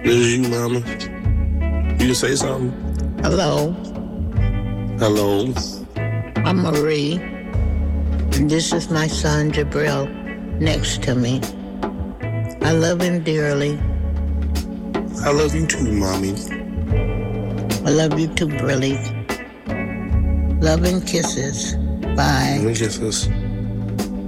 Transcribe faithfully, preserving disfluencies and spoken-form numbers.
This is you, mama. You can say something. Hello, Hello. I'm Marie, and this is my son Jabril next to me. I love him dearly. I love you too, mommy. I love you too, Brilly. Love and kisses. Bye. Let me kiss this.